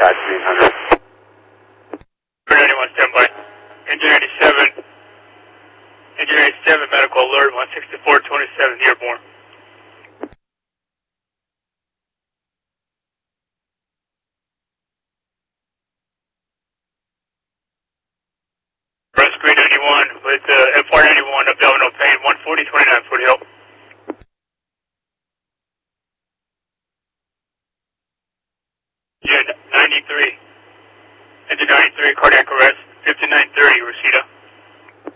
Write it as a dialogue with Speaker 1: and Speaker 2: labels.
Speaker 1: contact 300.
Speaker 2: 91 standby. Engine 87. Engine 87, medical alert, 16427, airborne. Rescue 91 with FR91 abdominal pain, 14029 for the help. Engine 93. Engine 93, cardiac arrest, 5930, Reseda.